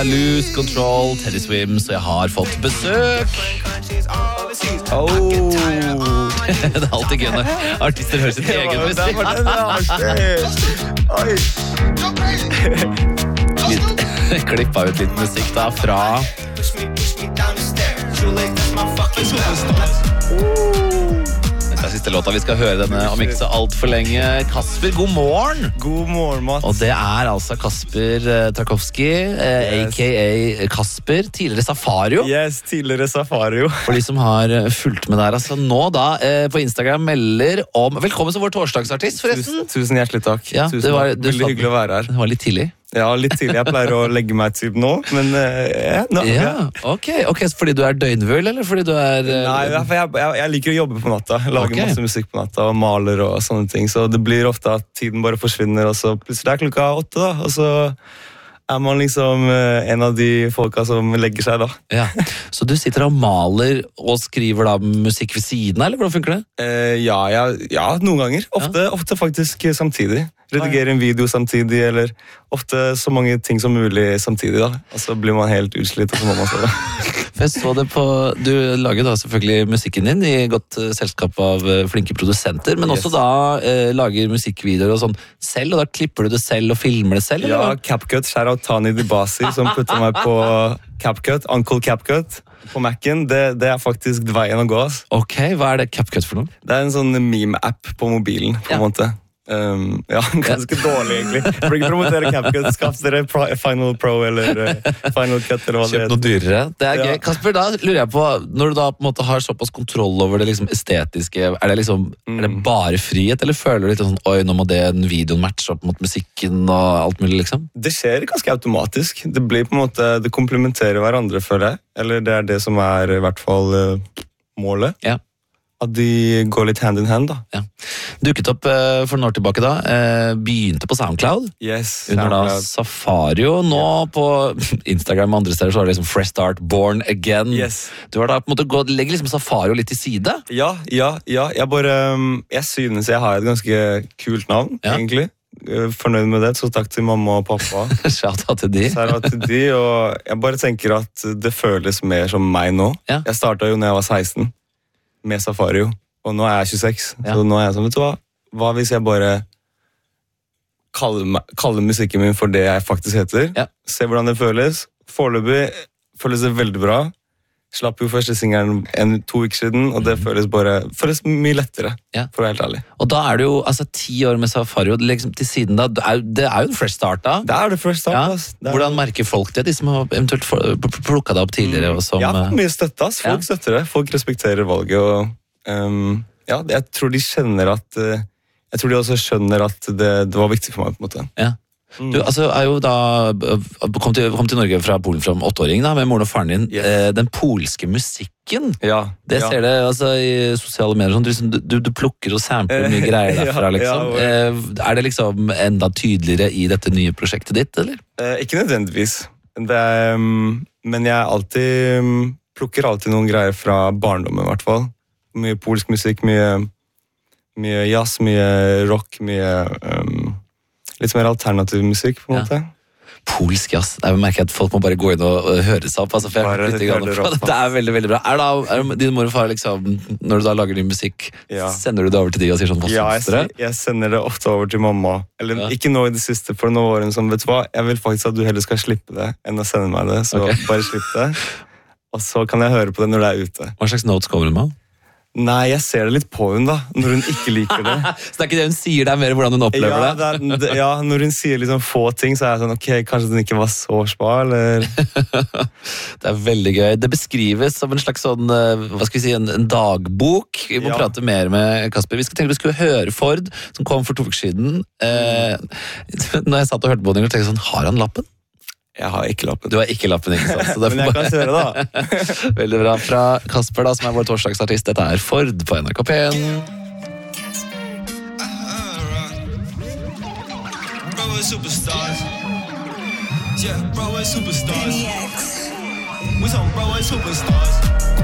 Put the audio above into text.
Lose Control, Teddy Swims, og jeg har fått besøk. Det er alltid gøy når artister hører sin egen musikk. Klippa ut litt musikk da fra Dette er siste låta. Vi skal høre denne om ikke så alt for lenge. Kasper, god morgen. God morgen, Mats. Og det er altså Kasper Trakowski, a.k.a. Kasper, tidligere Safario. Yes, tidligere Safario. For de som har fulgt med der, altså nå da på Instagram melder om velkommen som vår torsdagsartist, forresten. Tusen hjertelig takk. Ja, Veldig hyggelig å være her. Det var litt tidlig. Ja, litt tidlig. Jeg pleier å legge meg typ nå, men Ok, fordi du er døgnvøl, eller fordi du er Nei, for jeg liker å jobbe på natta. Lage masse musikk på natta og maler og sånne ting. Så det blir ofte at tiden bare forsvinner, og så plutselig er klokka 8 da, og så er man liksom en av de folka som legger seg da. Ja, så du sitter og maler og skriver da musikk ved siden, eller hvordan funker det? Ja, noen ganger. Ofte faktisk samtidig. Redigere en video samtidig, eller ofte så mange ting som mulig samtidig da. Og så blir man helt utslitt, og så må man så det. For jeg så det på, du lager da selvfølgelig musikken din i godt selskap av flinke produsenter, men også da lager musikkvideoer og sånn selv, og da klipper du det selv og filmer det selv? Ja, CapCut, shout out Tani Dibasi, som putter meg på CapCut, Uncle CapCut. På Mac'en, det er faktisk veien å gå. Ok, hva er det CapCut for noe? Det er en sånn meme-app på mobilen, på en måte. Ganske dårlig egentlig. For ikke promotere CapCut, skaff dere Final Pro eller Final Cut eller hva det heter. Kjøp noe dyrere. Det er gøy. Kasper, da lurer jeg på, når du da på en måte har såpass kontroll over det liksom estetiske, er det bare frihet, eller føler du litt sånn, oi, nå må den videoen matche opp mot musikken og alt mulig liksom? Det skjer ganske automatisk. Det blir på en måte, det komplementerer hverandre, føler jeg. Eller det er det som er i hvert fall målet. Ja. At de går litt hand in hand da. Ja. Dukket opp for noen år tilbake da, begynte på SoundCloud. Yes, under da Safario. Nå på Instagram og andre steder så har det liksom Fresh Start, Born Again. Yes. Du har da på en måte legger liksom Safario litt til side. Ja. Jeg synes jeg har et ganske kult navn, egentlig. Fornøyd med det, så takk til mamma og pappa. Shout out til de. Og jeg bare tenker at det føles mer som meg nå. Ja. Jeg startet jo når jeg var 16. Med Safario, og nå er jeg 26, så nå er jeg sånn, vet du hva hvis jeg bare kaller musikken min for det jeg faktisk heter, se hvordan det føles. Foreløpig føles det veldig bra. Slapp jo første singelen 2 uker siden, og det føles mye lettere, for å være helt ærlig. Og da er det jo, 10 år med Safario, liksom til siden da, det er jo en fresh start da. Det er det fresh start, Hvordan merker folk det, de som har eventuelt plukket det opp tidligere? Og som, mye støtte, folk støtter det, folk respekterer valget, og jeg tror de skjønner at, jeg tror de også skjønner at det var viktig for meg, på en måte. Ja. Du er jo da kom til Norge fra Polen fra 8-åring da, med moren og faren din. Den polske musikken, det ser det i sosiale medier sånn, du plukker og sampler mye greier derfra liksom. Er det liksom enda tydeligere i dette nye prosjektet ditt, eller? Ikke nødvendigvis, men jeg plukker alltid noen greier fra barndommen i hvert fall. Mye polsk musikk, mye jazz, mye rock, mye litt mer alternativ musikk, på en måte. Polsk jazz. Jeg merker at folk må bare gå inn og høre seg opp. For jeg det er veldig, veldig bra. Er din mor og far liksom, når du da lager din musikk, sender du det over til de og sier sånn, hva synes dere? Jeg sender det ofte over til mamma. Eller ikke nå i det siste, for nå var hun som, vet du hva, jeg vil faktisk at du heller skal slippe det, enn å sende meg det, så bare slipp det. Og så kan jeg høre på det når det er ute. Hva slags notes kommer hun med? Nei, jeg ser det litt på hun da, når hun ikke liker det. Så det er ikke det hun sier, det er mer hvordan hun opplever det? Når hun sier liksom få ting, så er jeg sånn, ok, kanskje den ikke var så spa, eller? Det er veldig gøy. Det beskrives som en slags sånn, hva skal vi si, en dagbok. Vi må prate mer med Kasper. Vi skulle høre Ford, som kom for 2 uker siden. Når jeg satt og hørte på den, tenkte jeg sånn, har han lappen? Jeg har ikke lappen. Du har ikke lappen, ikke sant? Men jeg kan kjøre da. Veldig bra. Fra Kasper da, som er vår torsdagsartist. Dette er Ford på NRK P1. Superstars. Yeah, bro, we're superstars. We some bro, we're superstars.